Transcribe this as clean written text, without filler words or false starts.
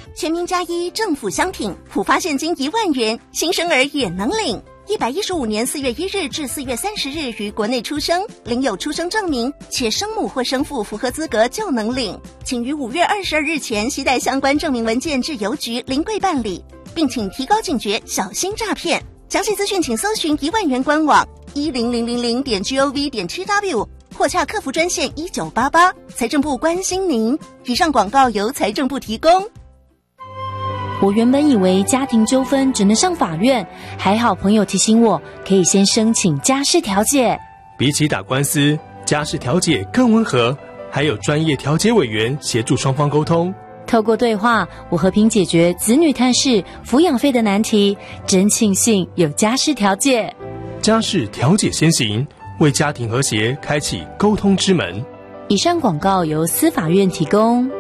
全民加一，政府相挺，普发现金1万元，新生儿也能领。115年4月1日至4月30日于国内出生，领有出生证明，且生母或生父符合资格就能领。请于5月22日前携带相关证明文件至邮局临柜办理，并请提高警觉，小心诈骗。详细资讯请搜寻1万元官网10000.gov.tw 或洽客服专线1988。财政部关心您。以上广告由财政部提供。 我原本以为家庭纠纷只能上法院，还好朋友提醒我，可以先申请家事调解。 比起打官司，家事调解更温和，还有专业调解委员协助双方沟通。 透过对话，我和平解决子女探视、抚养费的难题，真庆幸有家事调解。 家事调解先行，为家庭和谐开启沟通之门。 以上广告由司法院提供。